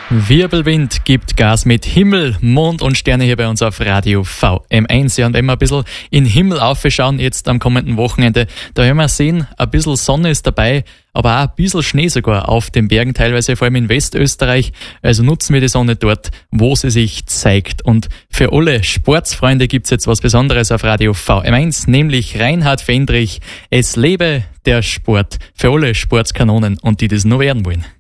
Wirbelwind gibt Gas mit Himmel, Mond und Sterne hier bei uns auf Radio VM1. Ja, und wenn wir ein bisschen in den Himmel aufschauen, jetzt am kommenden Wochenende, da werden wir sehen, ein bisschen Sonne ist dabei, aber auch ein bisschen Schnee sogar auf den Bergen, teilweise vor allem in Westösterreich. Also nutzen wir die Sonne dort, wo sie sich zeigt. Und für alle Sportsfreunde gibt's jetzt was Besonderes auf Radio VM1, nämlich Reinhard Fendrich. Es lebe der Sport für alle Sportskanonen und die das nur werden wollen.